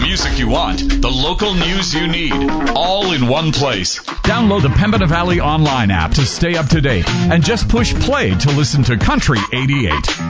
music you want, the local news you need, all in one place. Download the Pembina Valley Online app to stay up to date and just push play to listen to Country 88.